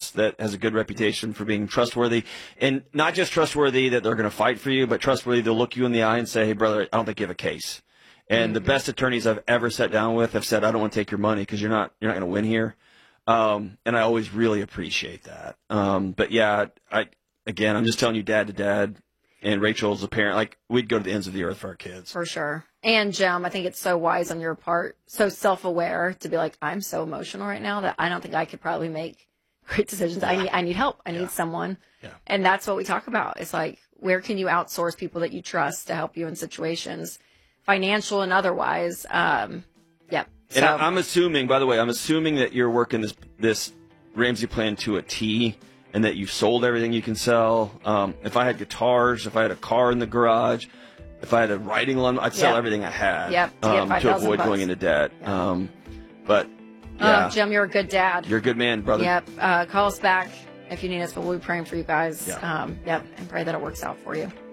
business that has a good reputation for being trustworthy, and not just trustworthy that they're going to fight for you, but trustworthy to look you in the eye and say, hey, brother, I don't think you have a case. And the best attorneys I've ever sat down with have said, I don't want to take your money because you're not going to win here. And I always really appreciate that. But yeah, I'm just telling you, dad to dad, and Rachel's a parent. Like, we'd go to the ends of the earth for our kids. For sure. And Jim, I think it's so wise on your part, so self-aware to be like, I'm so emotional right now that I don't think I could probably make great decisions. Yeah. I need help. I need someone. Yeah. And that's what we talk about. It's like, where can you outsource people that you trust to help you in situations, financial and otherwise? Yep. And I'm assuming, by the way, that you're working this Ramsey plan to a T, and that you've sold everything you can sell. If I had guitars, if I had a car in the garage, if I had a writing loan, I'd sell everything I had to avoid going into debt. Yep. But yeah, Jim, you're a good dad. You're a good man, brother. Yep. Call us back if you need us, but we'll be praying for you guys. Yeah. Yep. And pray that it works out for you.